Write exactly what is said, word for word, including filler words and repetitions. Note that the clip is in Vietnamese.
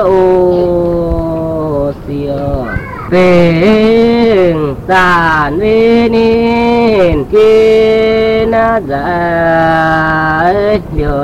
ô xìa về sàn về nín kia na dài